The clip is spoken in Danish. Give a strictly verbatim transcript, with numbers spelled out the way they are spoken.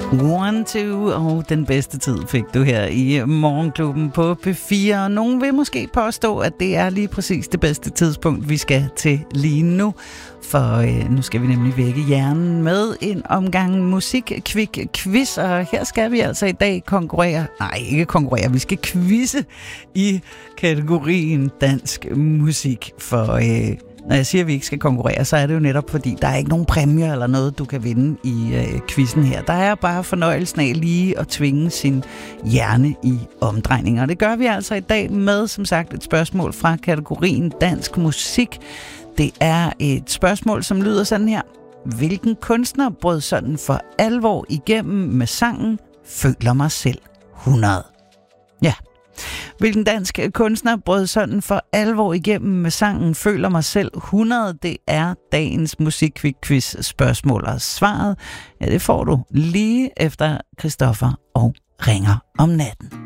One, two, og den bedste tid fik du her i Morgenklubben på P fire. Og nogen vil måske påstå, at det er lige præcis det bedste tidspunkt, vi skal til lige nu. For øh, nu skal vi nemlig vække hjernen med en omgang musik-kvik-quiz. Og her skal vi altså i dag konkurrere, nej ikke konkurrere, vi skal quizze i kategorien dansk musik. For øh, når jeg siger, at vi ikke skal konkurrere, så er det jo netop fordi, der er ikke nogen præmier eller noget, du kan vinde i øh, quizzen her. Der er bare fornøjelsen af lige at tvinge sin hjerne i omdrejninger. Og det gør vi altså i dag med, som sagt, et spørgsmål fra kategorien dansk musik. Det er et spørgsmål, som lyder sådan her. Hvilken kunstner brød sådan for alvor igennem med sangen Føler mig selv hundrede? Ja. Hvilken dansk kunstner brød sådan for alvor igennem med sangen Føler mig selv hundrede? Det er dagens musikquiz spørgsmål, og svaret, ja, det får du lige efter Christoffer og Ringer om natten.